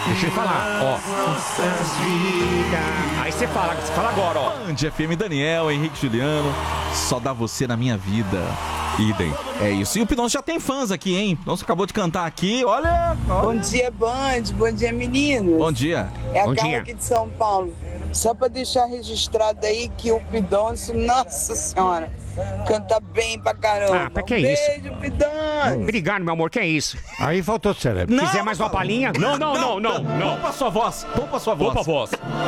Deixa ele falar, ó. Aí você fala agora, ó. Band FM, Daniel, Henrique Juliano, só dá você na minha vida. Idem. É isso. E o Pidoncio já tem fãs aqui, hein? Pidoncio acabou de cantar aqui, olha. Bom dia, Band. Bom dia, meninos. Bom dia. É a Bom Carla dia. aqui de São Paulo. Só pra deixar registrado aí que o Pidoncio, nossa senhora, canta bem pra caramba. Ah, pra que isso? Beijo, Pidoncio. Obrigado, meu amor, que é isso? Aí faltou cérebro. Quiser mais uma palhinha? Não. Poupa a sua voz. Poupa a sua voz. Poupa a voz.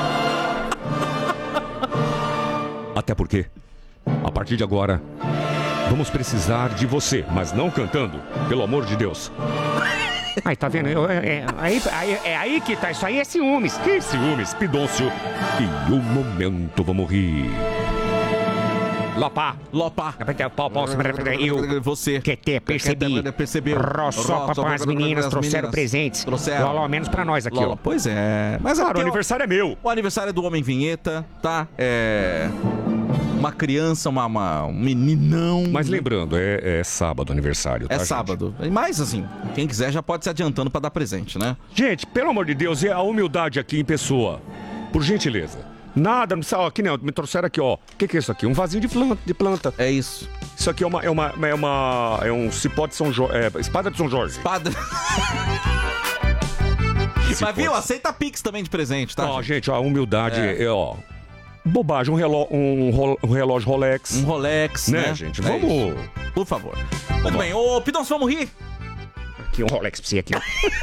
Até porque, a partir de agora, vamos precisar de você, mas não cantando, pelo amor de Deus. Aí, tá vendo? É aí que tá. Isso aí é ciúmes. Que ciúmes, Pidoncio? E um momento vamos rir. Lopá. Eu. Você. QT, percebi. Percebeu. Roçopa para as meninas, trouxeram presentes. Trouxeram. Lolo, menos pra nós aqui, ó. Pois é. Mas Claro, aqui, o aniversário é meu. O aniversário é do Homem Vinheta, tá? É. Uma criança, um meninão. Mas lembrando, é sábado aniversário, tá, É gente? sábado. Mas assim, quem quiser já pode se adiantando pra dar presente, né? Gente, pelo amor de Deus, é a humildade aqui em pessoa. Por gentileza. Nada, não precisa, ó, aqui não, me trouxeram aqui, ó. O que é isso aqui? Um vasinho de planta. É isso. Isso aqui é um cipó de São Jorge, espada de São Jorge. Espada. Mas viu, aceita Pix também de presente, tá? Ó, gente, ó, a humildade ó. Bobagem, um relógio Rolex. Um Rolex, né? Gente? É Vamos. isso. Por favor. Muito bem. Ô, Pidoncio, vamos rir? Aqui, um Rolex pra você aqui, ó.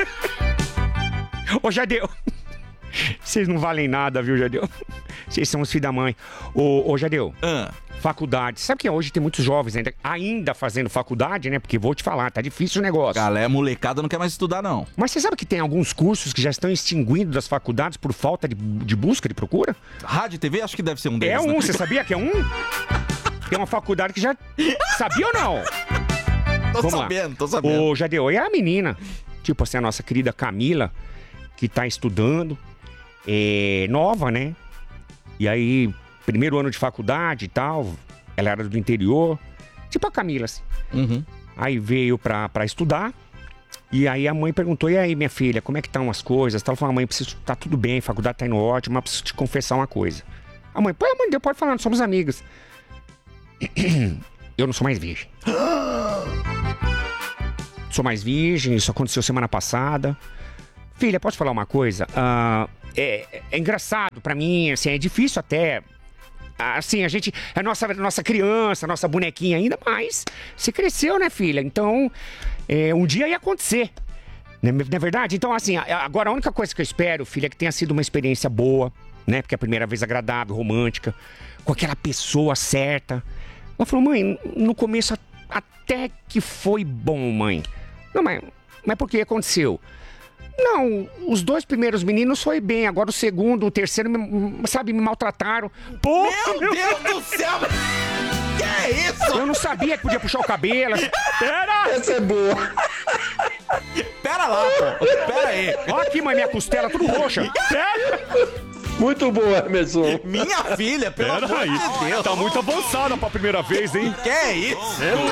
Ô, Jadeu. Vocês não valem nada, viu, Jadeu? Vocês são os filhos da mãe. Ô, Jadeu. Faculdade. Sabe que hoje tem muitos jovens ainda fazendo faculdade, né? Porque vou te falar, tá difícil o negócio. Galera, molecada não quer mais estudar, não. Mas você sabe que tem alguns cursos que já estão extinguindo das faculdades por falta de busca, de procura? Rádio e TV, acho que deve ser um deles. É um, né? você sabia que é um? Tem uma faculdade que já... Sabia ou não? Tô sabendo. Ô, Jadeu, e a menina, tipo assim, a nossa querida Camila, que tá estudando, nova, né? E aí, primeiro ano de faculdade e tal, ela era do interior, tipo a Camila, assim. Uhum. Aí veio pra estudar, e aí a mãe perguntou, e aí, minha filha, como é que estão as coisas? Ela falou, mãe, tá tudo bem, a faculdade tá indo ótimo, mas preciso te confessar uma coisa. A mãe, pô, mãe, pode falar, nós somos amigas. Eu não sou mais virgem. Sou mais virgem, isso aconteceu semana passada. Filha, posso falar uma coisa? É engraçado pra mim, assim, é difícil até. Assim, a gente é nossa criança, nossa bonequinha ainda, mas você cresceu, né, filha? Então, um dia ia acontecer. Não é verdade? Então, assim, agora a única coisa que eu espero, filha, é que tenha sido uma experiência boa, né? Porque é a primeira vez agradável, romântica, com aquela pessoa certa. Ela falou, mãe, no começo até que foi bom, mãe. Não, mas por que aconteceu? Não, os 2 primeiros meninos foi bem, agora o segundo, o terceiro, me maltrataram. Pô, Meu Deus do céu! Que é isso? eu não sabia que podia puxar o cabelo. Pera! Essa é boa. Pera lá, pô. Pera aí. Ó aqui, mãe, minha costela tudo roxa. Pera! Muito boa, Emerson. Minha filha, pelo amor de Deus. Tá muito avançada pra primeira vez, hein? Que é isso?